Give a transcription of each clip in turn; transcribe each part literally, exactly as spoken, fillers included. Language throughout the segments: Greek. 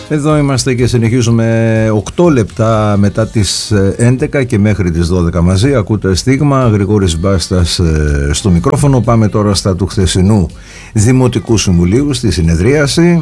Εδώ είμαστε και συνεχίζουμε οκτώ λεπτά μετά τις έντεκα και μέχρι τις δώδεκα μαζί. Ακούτε Στίγμα, Γρηγόρης Μπάστας στο μικρόφωνο. Πάμε τώρα στα του χθεσινού Δημοτικού Συμβουλίου, στη συνεδρίαση,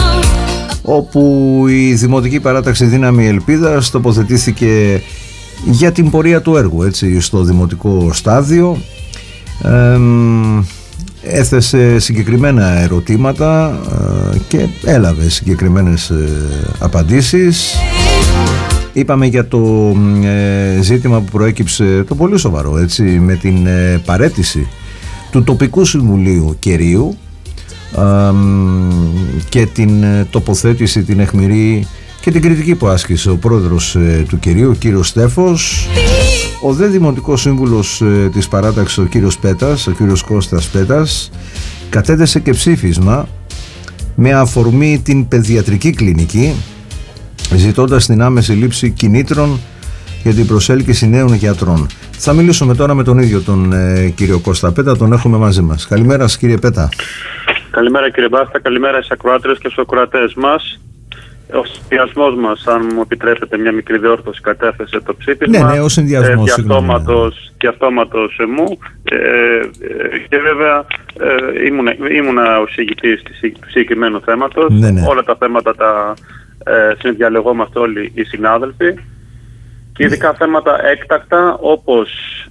όπου η Δημοτική Παράταξη Δύναμη Ελπίδας τοποθετήθηκε για την πορεία του έργου, έτσι, στο δημοτικό στάδιο. Ε, έθεσε συγκεκριμένα ερωτήματα και έλαβε συγκεκριμένες απαντήσεις. Είπαμε για το ζήτημα που προέκυψε, το πολύ σοβαρό, έτσι, με την παραίτηση του τοπικού συμβουλίου Κερίου και την τοποθέτηση, την αιχμηρή και την κριτική που άσκησε ο πρόεδρος του Κερίου, ο κύριος Στέφος. Ο δε δημοτικός σύμβουλος της παράταξης, ο κύριος Πέτας, ο κύριος Κώστας Πέτας, κατέθεσε και ψήφισμα με αφορμή την παιδιατρική κλινική, ζητώντας την άμεση λήψη κινήτρων για την προσέλκυση νέων γιατρών. Θα μιλήσουμε τώρα με τον ίδιο τον ε, κύριο Κώστα Πέτα, τον έχουμε μαζί μας. Καλημέρα σας, κύριε Πέτα. Καλημέρα, κύριε Μπάστα, καλημέρα στις ακροάτρες και στους ακροατές μας. Ο συνδυασμός μας, αν μου επιτρέπετε μια μικρή διόρθωση, κατέθεσε το ψήφισμα. Ναι, ναι, ο συνδυασμός. Ε, διαστόματος και αυτόματος εμού. Ε, ε, και βέβαια ε, ήμουνα, ήμουνα ο συγητής του συγκεκριμένου θέματος. Ναι, ναι. Όλα τα θέματα τα ε, συνδιαλεγόμαστε όλοι οι συνάδελφοι. Και ειδικά ναι. θέματα έκτακτα, όπως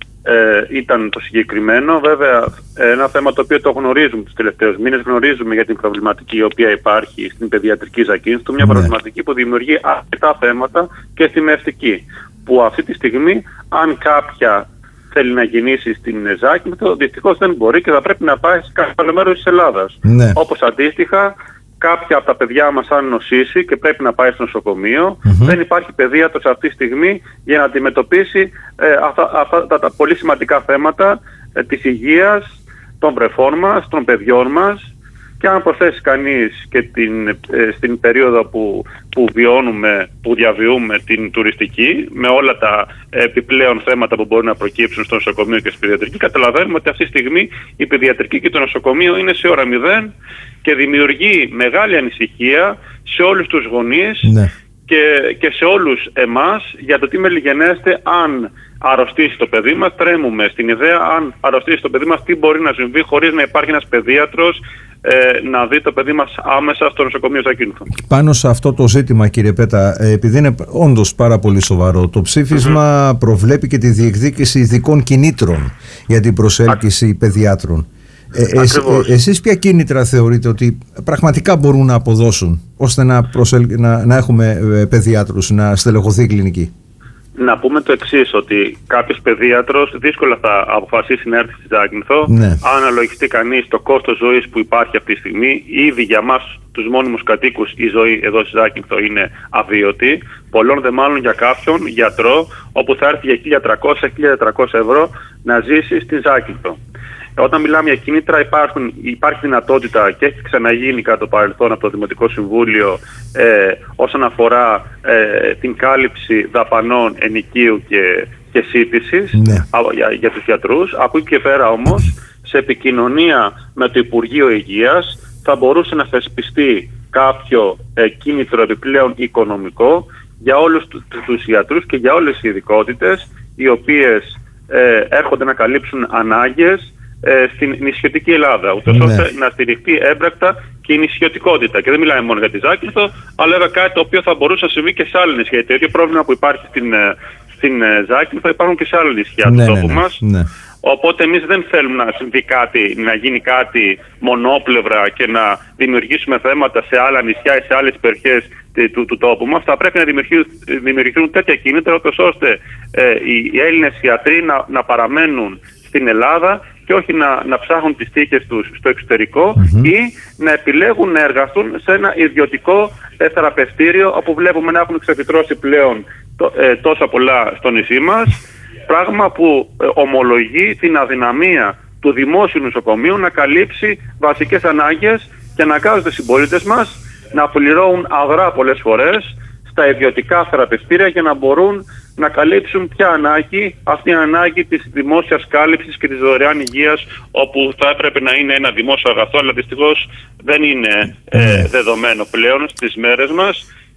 Ε, ήταν το συγκεκριμένο. Βέβαια, ένα θέμα το οποίο το γνωρίζουμε τους τελευταίους μήνες, γνωρίζουμε για την προβληματική η οποία υπάρχει στην παιδιατρική Ζακίνθου, μια ναι. προβληματική που δημιουργεί αρκετά θέματα και στη μευτική. Που αυτή τη στιγμή, αν κάποια θέλει να γεννήσει στην Ζάκυνθο, δυστυχώς δεν μπορεί και θα πρέπει να πάει σε κάποιο άλλο μέρος της Ελλάδας. Ναι. Όπως αντίστοιχα, κάποια από τα παιδιά μας αν νοσήσει και πρέπει να πάει στο νοσοκομείο, mm-hmm. δεν υπάρχει παιδίατρος αυτή τη στιγμή για να αντιμετωπίσει ε, αυτά, αυτά τα, τα πολύ σημαντικά θέματα ε, της υγείας των βρεφών μας, των παιδιών μας. Και αν προσθέσει κανείς και την, ε, στην περίοδο που, που βιώνουμε, που διαβιούμε την τουριστική, με όλα τα επιπλέον θέματα που μπορούν να προκύψουν στο νοσοκομείο και στην παιδιατρική, καταλαβαίνουμε ότι αυτή τη στιγμή η παιδιατρική και το νοσοκομείο είναι σε ώρα μηδέν και δημιουργεί μεγάλη ανησυχία σε όλους τους γονείς ναι. και, και σε όλους εμάς για το τι μελιγενέστε αν αρρωστήσει το παιδί μας. Τρέμουμε στην ιδέα αν αρρωστήσει το παιδί μας τι μπορεί να συμβεί χωρίς να υπάρχει ένας παιδίατρος ε, να δει το παιδί μας άμεσα στο νοσοκομείο Ζακίνθου. Πάνω σε αυτό το ζήτημα, κύριε Πέτα, επειδή είναι όντως πάρα πολύ σοβαρό, το ψήφισμα mm-hmm. προβλέπει και τη διεκδίκηση ειδικών κινήτρων για την προσέλκυση Α... παιδιάτρων. Ε, ε, ε, εσείς ποια κίνητρα θεωρείτε ότι πραγματικά μπορούν να αποδώσουν ώστε να, προσελ... να, να έχουμε ε, παιδιάτρους, να στελεχωθεί η κλινική? Να πούμε το εξής, ότι κάποιος παιδίατρος δύσκολα θα αποφασίσει να έρθει στη Ζάκυνθο. Ναι. Αν αναλογιστεί κανείς το κόστος ζωής που υπάρχει αυτή τη στιγμή, ήδη για μας τους μόνιμους κατοίκους η ζωή εδώ στη Ζάκυνθο είναι αβίωτη. Πολλών δε μάλλον για κάποιον γιατρό, όπου θα έρθει για χίλια τριακόσια με χίλια τετρακόσια ευρώ να ζήσει στη Ζάκυνθο. Όταν μιλάμε για κίνητρα, υπάρχουν, υπάρχει δυνατότητα και έχει ξαναγίνει κατά το παρελθόν από το Δημοτικό Συμβούλιο ε, όσον αφορά ε, την κάλυψη δαπανών ενοικίου και, και σύντησης ναι. για, για τους γιατρούς. Από εκεί και πέρα όμως, σε επικοινωνία με το Υπουργείο Υγείας θα μπορούσε να θεσπιστεί κάποιο ε, κίνητρο επιπλέον οικονομικό για όλους τους, τους γιατρούς και για όλες οι ειδικότητες οι οποίες ε, έρχονται να καλύψουν ανάγκες στην νησιωτική Ελλάδα, ούτως ναι. ώστε να στηριχτεί έμπρακτα και η νησιωτικότητα. Και δεν μιλάμε μόνο για τη Ζάκυνθο, αλλά για κάτι το οποίο θα μπορούσε να συμβεί και σε άλλες νησιά. Το ίδιο πρόβλημα που υπάρχει στην, στην Ζάκυνθο υπάρχουν και σε άλλες νησιά ναι, του τόπου ναι, ναι, μας. Ναι. Οπότε εμείς δεν θέλουμε να συμβεί κάτι, να γίνει κάτι μονόπλευρα και να δημιουργήσουμε θέματα σε άλλα νησιά ή σε άλλες περιοχές του, του τόπου μας. Θα πρέπει να δημιουργηθούν, δημιουργηθούν τέτοια κίνητρα, ώστε ε, οι Έλληνες γιατροί να, να παραμένουν στην Ελλάδα και όχι να, να ψάχνουν τις τύχες τους στο εξωτερικό mm-hmm. ή να επιλέγουν να εργαστούν σε ένα ιδιωτικό ε, θεραπευτήριο, όπου βλέπουμε να έχουν ξεφυτρώσει πλέον το, ε, τόσα πολλά στο νησί μας, πράγμα που ε, ομολογεί την αδυναμία του δημόσιου νοσοκομείου να καλύψει βασικές ανάγκες και να κάνουν τους συμπολίτες μας να πληρώνουν αγρά πολλές φορές στα ιδιωτικά θεραπευτήρια για να μπορούν να καλύψουν ποια ανάγκη, αυτή η ανάγκη της δημόσιας κάλυψης και της δωρεάν υγείας, όπου θα έπρεπε να είναι ένα δημόσιο αγαθό, αλλά δυστυχώς δεν είναι ε, δεδομένο πλέον στις μέρες μας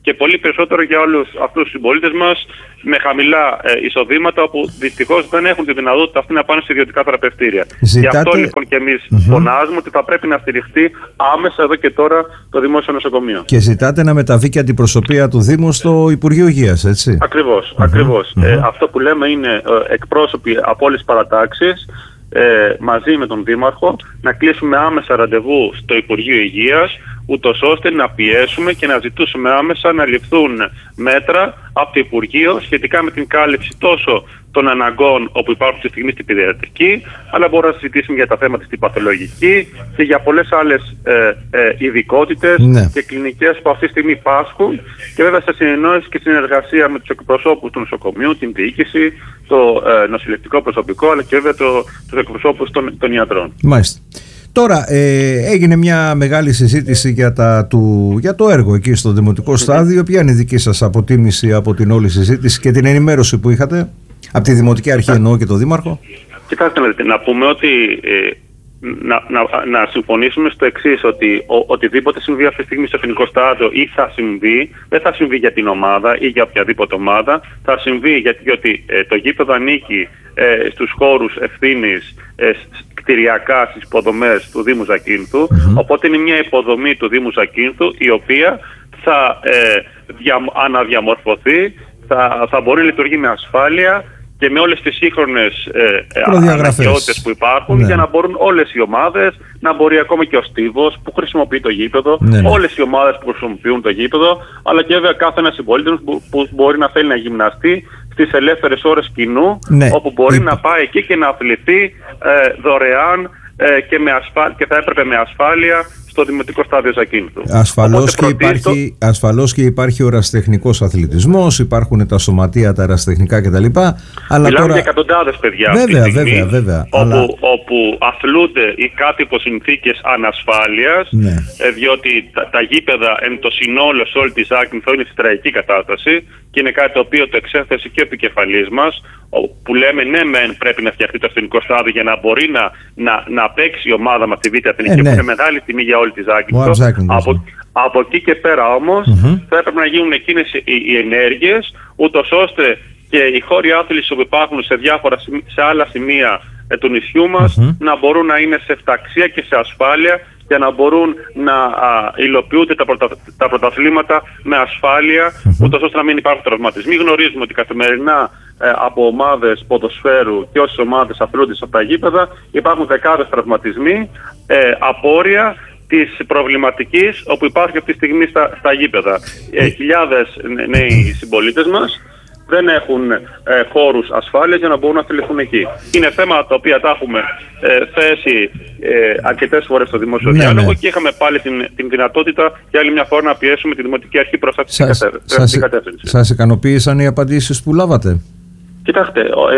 και πολύ περισσότερο για όλους αυτούς τους συμπολίτες μας με χαμηλά ε, εισοδήματα, όπου δυστυχώς δεν έχουν τη δυνατότητα αυτή να πάνε σε ιδιωτικά θεραπευτήρια. Ζητάτε... Γι' αυτό λοιπόν και εμείς mm-hmm. φωνάζουμε ότι θα πρέπει να στηριχτεί άμεσα εδώ και τώρα το δημόσιο νοσοκομείο. Και ζητάτε να μεταβεί και αντιπροσωπεία του Δήμου στο Υπουργείο Υγείας, έτσι. Ακριβώς, mm-hmm. ακριβώς. Mm-hmm. Ε, αυτό που λέμε είναι ε, εκπρόσωποι από όλες τις παρατάξεις, Ε, μαζί με τον Δήμαρχο να κλείσουμε άμεσα ραντεβού στο Υπουργείο Υγείας, ούτως ώστε να πιέσουμε και να ζητήσουμε άμεσα να ληφθούν μέτρα από το Υπουργείο σχετικά με την κάλυψη τόσο των αναγκών όπου υπάρχουν στη στιγμή στην παιδιατρική, αλλά μπορούμε να συζητήσουμε για τα θέματα στην παθολογική και για πολλές άλλες ε, ε, ειδικότητες ναι. και κλινικές που αυτή τη στιγμή πάσχουν, και βέβαια σε συνεννόηση και συνεργασία με τους εκπροσώπους του νοσοκομείου, την διοίκηση, το ε, νοσηλευτικό προσωπικό, αλλά και βέβαια το, τους εκπροσώπους των, των ιατρών. Μάλιστα. Τώρα ε, έγινε μια μεγάλη συζήτηση για, τα, του, για το έργο εκεί στο δημοτικό στάδιο. Mm-hmm. Ποια είναι η δική σας αποτίμηση από την όλη συζήτηση και την ενημέρωση που είχατε από τη Δημοτική Αρχή, εννοώ, και το Δήμαρχο? Κοιτάξτε, να πούμε ότι ε, να, να, να συμφωνήσουμε στο εξής, ότι ο, οτιδήποτε συμβεί αυτή τη στιγμή στο εθνικό στάδιο ή θα συμβεί, δεν θα συμβεί για την ομάδα ή για οποιαδήποτε ομάδα, θα συμβεί γιατί, γιατί ε, το γήπεδο ανήκει ε, στους χώρους ευθύνης ε, κτηριακά στις υποδομές του Δήμου Ζακίνθου, mm-hmm. οπότε είναι μια υποδομή του Δήμου Ζακίνθου η οποία θα ε, δια, αναδιαμορφωθεί, θα, θα μπορεί να λειτουργεί με ασφάλεια και με όλες τις σύγχρονες ε, αναγκαιότητες που υπάρχουν, ναι. για να μπορούν όλες οι ομάδες, να μπορεί ακόμα και ο Στίβος που χρησιμοποιεί το γήπεδο, ναι, ναι. όλες οι ομάδες που χρησιμοποιούν το γήπεδο, αλλά και βέβαια κάθε ένας συμπολίτης που, που μπορεί να θέλει να γυμναστεί στις ελεύθερες ώρες κοινού, ναι. όπου μπορεί Υπ... να πάει εκεί και να αθληθεί ε, δωρεάν ε, και, με ασφα... και θα έπρεπε με ασφάλεια στο δημοτικό στάδιο Ζακίνθου. Ασφαλώς και, υπάρχει, ασφαλώς και υπάρχει ο ερασιτεχνικός αθλητισμός, υπάρχουν τα σωματεία, τα ερασιτεχνικά κτλ. Μιλάμε τώρα... για εκατοντάδες παιδιά βέβαια, αυτή τη στιγμή, βέβαια, βέβαια, όπου, αλλά... όπου αθλούνται οι κάτω υπό συνθήκες ανασφάλειας, ναι. διότι τα, τα γήπεδα εν το συνόλο σε όλη τη Ζάκυνθο είναι στη τραγική κατάσταση και είναι κάτι το οποίο το εξέθεσε και ο επικεφαλής μας, που λέμε ναι μεν πρέπει να φτιαχτεί το εθνικό στάδιο για να μπορεί να, να, να παίξει η ομάδα μας στη Β' Εθνική, ε, ναι. που είναι μεγάλη τιμή για όλη τη Ζάκυνθο. Από, από εκεί και πέρα όμως mm-hmm. θα έπρεπε να γίνουν εκείνες οι, οι ενέργειες, ούτως ώστε και οι χώροι άθλησης που υπάρχουν σε, διάφορα, σε άλλα σημεία ε, του νησιού μας mm-hmm. να μπορούν να είναι σε ευταξία και σε ασφάλεια, για να μπορούν να α, υλοποιούνται τα, πρωτα, τα πρωταθλήματα με ασφάλεια, mm-hmm. ούτως ώστε να μην υπάρχουν τραυματισμοί. Γνωρίζουμε ότι καθημερινά ε, από ομάδες ποδοσφαίρου και όσες ομάδες αθλούνται σε αυτά τα γήπεδα υπάρχουν δεκάδες τραυματισμοί, ε, απόρρια της προβληματικής όπου υπάρχει αυτή τη στιγμή στα, στα γήπεδα. Ε, χιλιάδες νέοι συμπολίτες μας δεν έχουν ε, χώρους ασφάλειας για να μπορούν να αθληθούν εκεί. Είναι θέματα τα οποία τα έχουμε ε, θέσει ε, αρκετές φορές στο δημόσιο ναι, διάλογο ναι. και είχαμε πάλι την, την δυνατότητα για άλλη μια φορά να πιέσουμε τη Δημοτική Αρχή προς αυτή την κατεύθυνση. Σας ικανοποίησαν οι απαντήσεις που λάβατε? Κοιτάξτε, ε,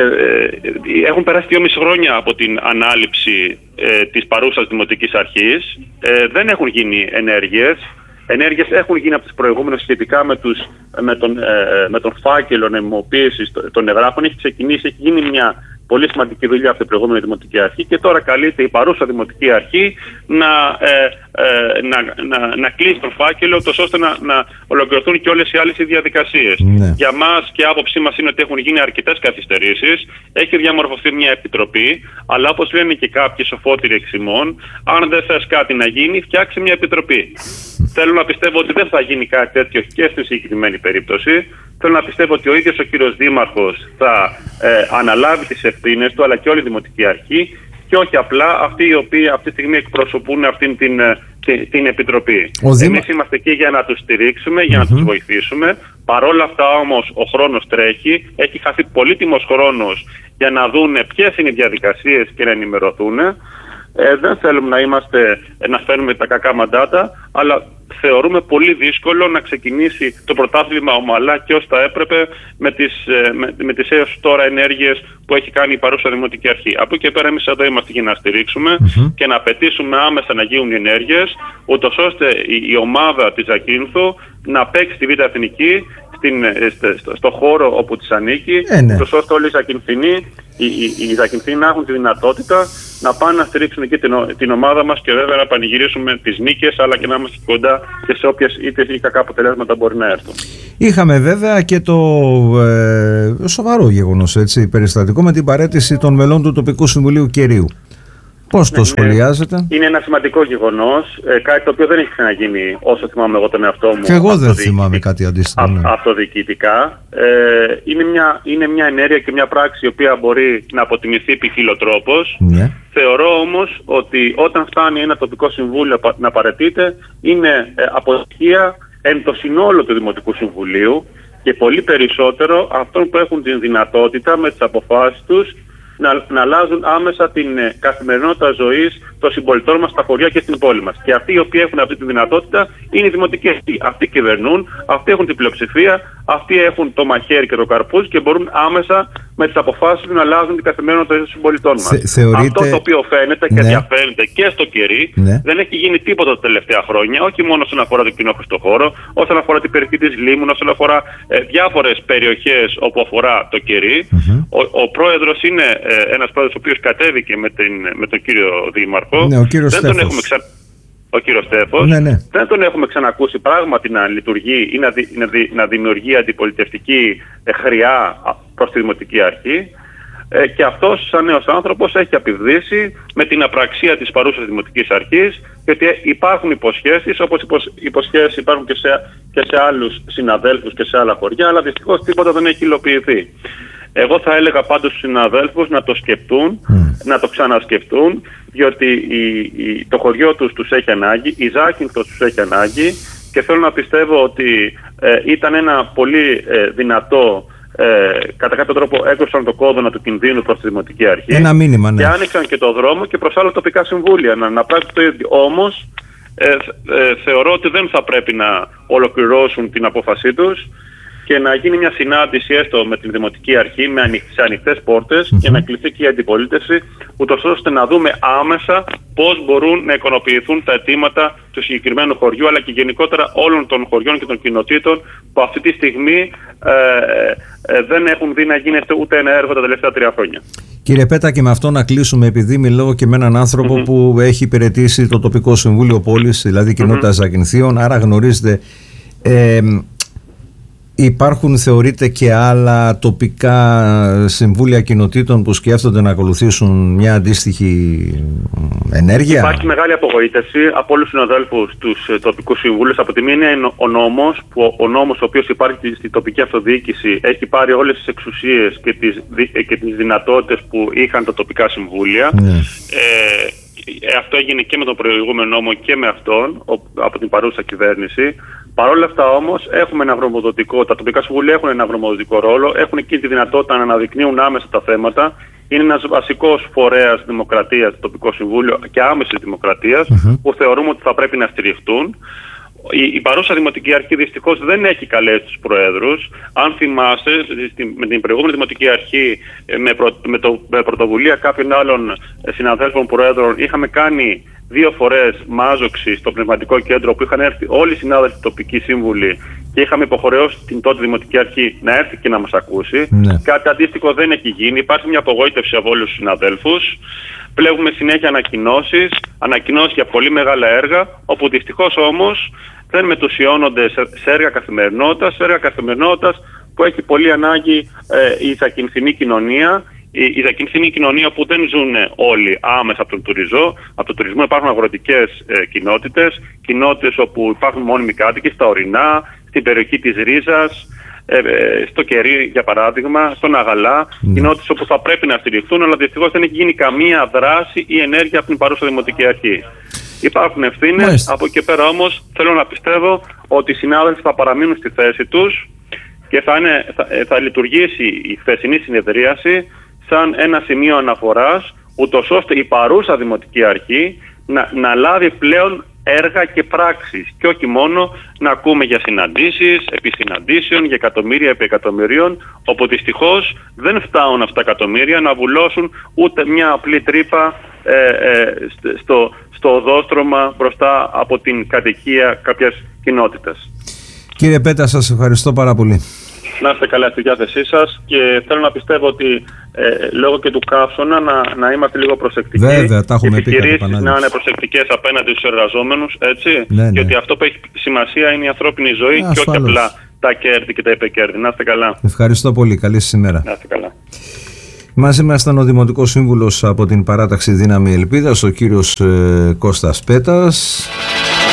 ε, έχουν περάσει δυόμιση χρόνια από την ανάληψη ε, της παρούσας Δημοτικής Αρχής. Ε, δεν έχουν γίνει ενέργειες. Ενέργειες έχουν γίνει από τις προηγούμενες σχετικά με, τους, με, τον, ε, με τον φάκελο νομιμοποίησης των εγγράφων. Έχει ξεκινήσει, έχει γίνει μια πολύ σημαντική δουλειά από την προηγούμενη Δημοτική Αρχή και τώρα καλείται η παρούσα Δημοτική Αρχή να, ε, ε, να, να, να κλείσει τον φάκελο τόσο ώστε να, να ολοκληρωθούν και όλες οι άλλες οι διαδικασίες. Ναι. Για μας και άποψή μας είναι ότι έχουν γίνει αρκετές καθυστερήσεις, έχει διαμορφωθεί μια επιτροπή, αλλά όπως λένε και κάποιοι σοφότεροι εξ ημών, αν δεν θες κάτι να γίνει, φτιάξει μια επιτροπή. Θέλω να πιστεύω ότι δεν θα γίνει κάτι τέτοιο και στη συγκεκριμένη περίπτωση. Θέλω να πιστεύω ότι ο ίδιος ο κύριος Δήμαρχος θα ε, αναλάβει τις ευθύνες του, αλλά και όλη η Δημοτική Αρχή, και όχι απλά αυτοί οι οποίοι αυτή τη στιγμή εκπροσωπούν αυτήν την, την, την Επιτροπή. Εμείς Δήμα... είμαστε εκεί για να τους στηρίξουμε, για mm-hmm. να τους βοηθήσουμε. Παρόλα αυτά όμως ο χρόνος τρέχει, έχει χαθεί πολύτιμος χρόνος για να δούνε ποιες είναι οι διαδικασίες και να ενημερωθούν. Ε, δεν θέλουμε να είμαστε, να φέρνουμε τα κακά μαντάτα, αλλά θεωρούμε πολύ δύσκολο να ξεκινήσει το πρωτάθλημα ομαλά και ως θα έπρεπε με τις, με, με τις έως τώρα ενέργειες που έχει κάνει η παρούσα Δημοτική Αρχή. Από εκεί και πέρα εμείς εδώ είμαστε για να στηρίξουμε mm-hmm. και να απαιτήσουμε άμεσα να γίνουν οι ενέργειες, ούτως ώστε η, η ομάδα της Ζακίνθου να παίξει τη Β' Εθνική στην, στο, στο χώρο όπου της ανήκει, ε, ναι. ώστε όλοι οι Ζακυνθινοί, οι, οι, οι Ζακυνθινοί να έχουν τη δυνατότητα να πάνε να στηρίξουν εκεί την, την ομάδα μας και βέβαια να πανηγυρίσουμε τις νίκες, αλλά και να είμαστε κοντά και σε όποιες είτε ή κακά αποτελέσματα μπορεί να έρθουν. Είχαμε βέβαια και το ε, σοβαρό γεγονός, έτσι, περιστατικό με την παραίτηση των μελών του τοπικού συμβουλίου κερίου. Πώς το ναι, σχολιάζετε? Είναι ένα σημαντικό γεγονός, ε, κάτι το οποίο δεν έχει ξαναγίνει όσο θυμάμαι εγώ τον εαυτό μου. Και εγώ δεν θυμάμαι κάτι αντίστοιχο. Ναι. Αυτοδιοικητικά. Ε, είναι, μια, είναι μια ενέργεια και μια πράξη η οποία μπορεί να αποτιμηθεί ποικιλοτρόπως. Ναι. Θεωρώ όμως ότι όταν φτάνει ένα τοπικό συμβούλιο να παραιτείται, είναι ε, αποτυχία εν το συνόλο του Δημοτικού Συμβουλίου και πολύ περισσότερο αυτών που έχουν την δυνατότητα με τις αποφάσεις τους Να, να αλλάζουν άμεσα την ε, καθημερινότητα ζωής των συμπολιτών μας στα χωριά και στην πόλη μας. Και αυτοί οι οποίοι έχουν αυτή τη δυνατότητα είναι οι δημοτικοί αρχηγοί. Αυτοί κυβερνούν, αυτοί έχουν την πλειοψηφία, αυτοί έχουν το μαχαίρι και το καρπούζι και μπορούν άμεσα με τις αποφάσεις να αλλάζουν την καθημερινότητα ζωή των συμπολιτών μας. Θε, θεωρείτε... Αυτό το οποίο φαίνεται και ναι. διαφαίνεται και στο κερί, ναι. δεν έχει γίνει τίποτα τα τελευταία χρόνια, όχι μόνο όσον αφορά το κοινό χρηστοχώρο, όσον αφορά την περιοχή της Λίμνου, όσον αφορά ε, διάφορες περιοχές όπου αφορά το κερί. Mm-hmm. Ο, ο πρόεδρος είναι ε, ένας πρόεδρος ο οποίος κατέβηκε με, την, με τον κύριο Δήμαρχο. Ναι, ο κύριος δεν τον έχουμε ξα... Ο κύριος Στέφος. Ναι, ναι. Δεν τον έχουμε ξανακούσει πράγματι να λειτουργεί ή να, δη, να, δη, να δημιουργεί αντιπολιτευτική ε, χρειά προς τη Δημοτική Αρχή. Ε, και αυτός σαν νέος άνθρωπος έχει απειδήσει με την απραξία της παρούσας Δημοτικής Αρχής, γιατί υπάρχουν υποσχέσεις, όπως υποσχέσεις υπάρχουν και σε, και σε άλλους συναδέλφους και σε άλλα χωριά, αλλά δυστυχώς τίποτα δεν έχει υλοποιηθεί. Εγώ θα έλεγα πάντως στους συναδέλφους να το σκεφτούν, mm. να το ξανασκεφτούν, διότι η, η, το χωριό τους τους έχει ανάγκη, η Ζάκυνθος τους έχει ανάγκη και θέλω να πιστεύω ότι ε, ήταν ένα πολύ ε, δυνατό, ε, κατά κάποιο τρόπο έκρουσαν το κόδωνα του κινδύνου προς τη Δημοτική Αρχή. Ένα μήνυμα, ναι. Και άνοιξαν και το δρόμο και προς άλλα τοπικά συμβούλια να, να πράξουν το ίδιο. Όμως ε, ε, θεωρώ ότι δεν θα πρέπει να ολοκληρώσουν την απόφασή τους και να γίνει μια συνάντηση έστω με την Δημοτική Αρχή με ανοιχ, σε ανοιχτές πόρτες mm-hmm. και να κληθεί και η αντιπολίτευση, ούτως ώστε να δούμε άμεσα πώς μπορούν να ικανοποιηθούν τα αιτήματα του συγκεκριμένου χωριού, αλλά και γενικότερα όλων των χωριών και των κοινοτήτων που αυτή τη στιγμή ε, ε, δεν έχουν δει να γίνεται ούτε ένα έργο τα τελευταία τρία χρόνια. Κύριε Πέτα, και με αυτό να κλείσουμε, επειδή μιλάω και με έναν άνθρωπο mm-hmm. που έχει υπηρετήσει το τοπικό συμβούλιο πόλης, δηλαδή κοινότητα mm-hmm. Ζακυνθίων, άρα γνωρίζετε. Ε, Υπάρχουν, θεωρείτε, και άλλα τοπικά συμβούλια κοινοτήτων που σκέφτονται να ακολουθήσουν μια αντίστοιχη ενέργεια? Υπάρχει μεγάλη απογοήτευση από όλους τους συναδέλφους τους τοπικούς συμβούλους. Από τη μία είναι ο νόμος, που ο νόμος ο οποίος υπάρχει στην τοπική αυτοδιοίκηση έχει πάρει όλες τις εξουσίες και τις, και τις δυνατότητες που είχαν τα τοπικά συμβούλια. Ναι. Ε, αυτό έγινε και με τον προηγούμενο νόμο και με αυτόν από την παρούσα κυβέρνηση. Παρ' όλα αυτά όμως έχουμε ένα γνωμοδοτικό, τα τοπικά συμβούλια έχουν ένα γνωμοδοτικό ρόλο, έχουν εκεί τη δυνατότητα να αναδεικνύουν άμεσα τα θέματα. Είναι ένας βασικός φορέας δημοκρατίας, το τοπικό συμβούλιο και άμεσης δημοκρατίας, mm-hmm. που θεωρούμε ότι θα πρέπει να στηριχτούν. Η, η παρούσα Δημοτική Αρχή δυστυχώς δεν έχει καλέσει τους προέδρους. Αν θυμάσαι, με την προηγούμενη Δημοτική Αρχή, με, προ, με, το, με πρωτοβουλία κάποιων άλλων συναδέλφων προέδρων, είχαμε κάνει δύο φορές μάζοξη στο πνευματικό κέντρο που είχαν έρθει όλοι οι συνάδελφοι τοπικοί σύμβουλοι και είχαμε υποχρεώσει την τότε Δημοτική Αρχή να έρθει και να μας ακούσει. Ναι. Κάτι αντίστοιχο δεν έχει γίνει. Υπάρχει μια απογοήτευση από όλους τους συναδέλφους. Πλέγουμε συνέχεια ανακοινώσεις, ανακοινώσεις για πολύ μεγάλα έργα, όπου δυστυχώς όμως δεν μετουσιώνονται σε, σε έργα καθημερινότητας, σε έργα καθημερινότητας που έχει πολύ ανάγκη ε, η Ζακυνθινή κοινωνία. Η, η Ζακυνθινή κοινωνία που δεν ζουν όλοι άμεσα από τον τουρισμό. Από τον τουρισμό υπάρχουν αγροτικές ε, κοινότητες, κοινότητες όπου υπάρχουν μόνιμοι κάτοικοι, στα ορεινά, στην περιοχή της Ρίζας, ε, ε, στο Κερί για παράδειγμα, στον Αγαλά, mm. κοινότητες όπου θα πρέπει να στηριχθούν, αλλά δυστυχώς δεν έχει γίνει καμία δράση ή ενέργεια από την παρούσα Δημοτική Αρχή. Υπάρχουν ευθύνες, από εκεί πέρα όμως θέλω να πιστεύω ότι οι συνάδελφοι θα παραμείνουν στη θέση τους και θα, είναι, θα, θα λειτουργήσει η χθεσινή συνεδρίαση σαν ένα σημείο αναφοράς, ούτως ώστε η παρούσα Δημοτική Αρχή να, να λάβει πλέον έργα και πράξεις και όχι μόνο να ακούμε για συναντήσεις, επί συναντήσεων, για εκατομμύρια επί εκατομμυρίων, όπου δυστυχώς δεν φτάνουν αυτά τα εκατομμύρια να βουλώσουν ούτε μια απλή τρύπα ε, ε, στο, στο οδόστρωμα μπροστά από την κατοικία κάποιας κοινότητας. Κύριε Πέτα, σας ευχαριστώ πάρα πολύ. Να είστε καλά στη διάθεσή σας και θέλω να πιστεύω ότι ε, λόγω και του καύσωνα να, να είμαστε λίγο προσεκτικοί. Βέβαια, τα έχουμε πει. Οι επιχειρήσεις να είναι προσεκτικές απέναντι στους εργαζόμενους, έτσι. Ναι, ναι. Και ότι αυτό που έχει σημασία είναι η ανθρώπινη ζωή Α, και όχι ασφαλώς. απλά τα κέρδη και τα υπεκέρδη. Να είστε καλά. Ευχαριστώ πολύ. Καλή σας ημέρα. Να είστε καλά. Μαζί μας ήταν ο Δημοτικός Σύμβουλος από την Παράταξη Δύναμη Ελπίδας, ο κύριος ε, Κώστας Πέτας.